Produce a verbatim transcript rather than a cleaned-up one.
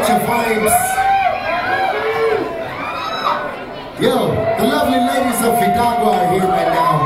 get your vibes. Yo, the lovely ladies of Hidalgo are here right now.